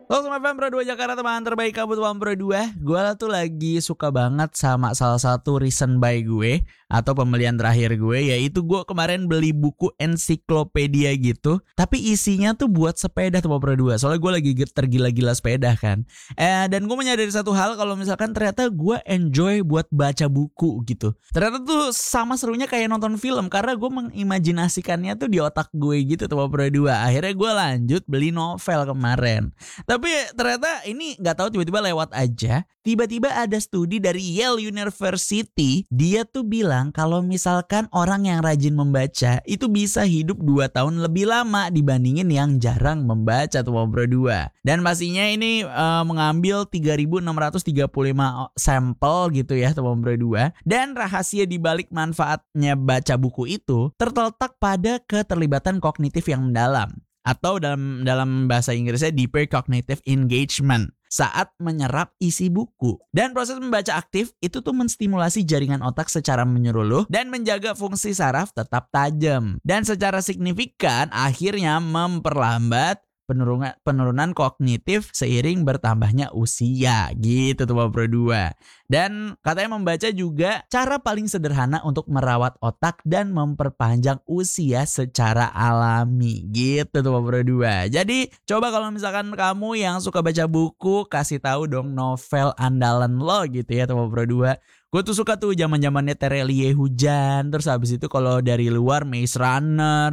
Halo Sobat Fan Pro 2 Jakarta, teman terbaik kamu Fan Pro 2. Gue tuh lagi suka banget sama salah satu recent buy gue atau pembelian terakhir gue, yaitu gue kemarin beli buku ensiklopedia gitu, tapi isinya tuh buat sepeda tuh Fan Pro 2. Soalnya gue lagi tergila-gila sepeda kan. Dan gue menyadari satu hal, kalau misalkan ternyata gue enjoy buat baca buku gitu. Ternyata tuh sama serunya kayak nonton film, karena gue mengimajinasikannya tuh di otak gue gitu tuh Fan Pro 2. Akhirnya gue lanjut beli novel kemarin. Tapi ternyata ini nggak tahu, tiba-tiba lewat aja. Tiba-tiba ada studi dari Yale University. Dia tuh bilang kalau misalkan orang yang rajin membaca itu bisa hidup 2 tahun lebih lama dibandingin yang jarang membaca tuh Bro 2. Dan pastinya ini mengambil 3.635 sampel gitu ya tuh Bro 2. Dan rahasia dibalik manfaatnya baca buku itu terletak pada keterlibatan kognitif yang mendalam, atau dalam bahasa Inggrisnya deeper cognitive engagement saat menyerap isi buku. Dan proses membaca aktif itu tuh menstimulasi jaringan otak secara menyeluruh dan menjaga fungsi saraf tetap tajam. Dan secara signifikan akhirnya memperlambat penurunan kognitif seiring bertambahnya usia gitu tuh Bro 2. Dan katanya membaca juga cara paling sederhana untuk merawat otak dan memperpanjang usia secara alami gitu tuh Bro 2. Jadi coba kalau misalkan kamu yang suka baca buku, kasih tahu dong novel andalan lo gitu ya tuh Bro 2. Gue tuh suka tuh zaman-zamannya Terelie Hujan, terus habis itu kalau dari luar Maze Runner,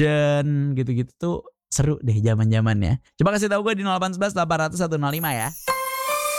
Divergent gitu-gitu tuh seru deh zaman-zamannya. Coba kasih tahu gue di 0811 800 105 ya.